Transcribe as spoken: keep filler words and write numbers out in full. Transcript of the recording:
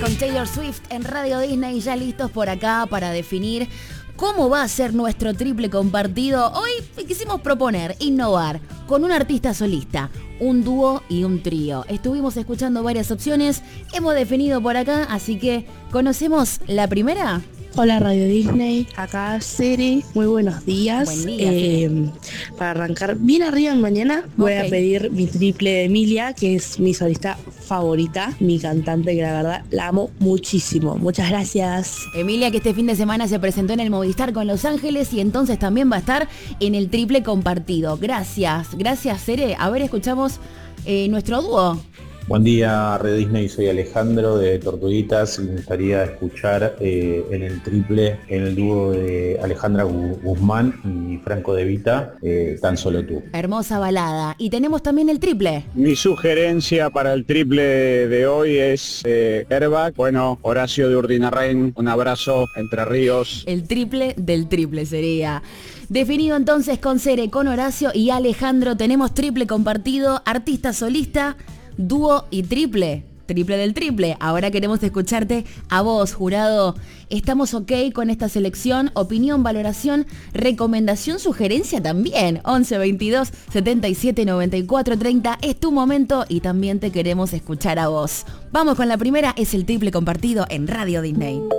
con Taylor Swift en Radio Disney, ya listos por acá para definir cómo va a ser nuestro triple compartido. Hoy quisimos proponer, innovar, con un artista solista, un dúo y un trío. Estuvimos escuchando varias opciones, hemos definido por acá, así que ¿conocemos la primera? Hola Radio Disney, acá Cere, muy buenos días. Buen día, eh, para arrancar bien arriba en mañana, voy Ok. a pedir mi triple de Emilia, que es mi solista favorita, mi cantante, que la verdad la amo muchísimo. Muchas gracias. Emilia, que este fin de semana se presentó en el Movistar con Los Ángeles y entonces también va a estar en el triple compartido. Gracias, gracias Cere. A ver, escuchamos eh, nuestro dúo. Buen día, Red Disney, soy Alejandro de Tortuguitas y me gustaría escuchar eh, en el triple, en el dúo de Alejandra Gu- Guzmán y Franco De Vita, eh, Tan Solo Tú. Hermosa balada. Y tenemos también el triple. Mi sugerencia para el triple de hoy es eh, Airbag. Bueno, Horacio de Urdinarrain, un abrazo, Entre Ríos. El triple del triple sería. Definido entonces con Cere, con Horacio y Alejandro. Tenemos triple compartido, artista solista, dúo y triple. Triple del triple. Ahora queremos escucharte a vos, jurado. ¿Estamos ok con esta selección? Opinión, valoración, recomendación, sugerencia también. once veintidós setenta y siete noventa y cuatro treinta es tu momento y también te queremos escuchar a vos. Vamos con la primera, es el triple compartido en Radio Disney.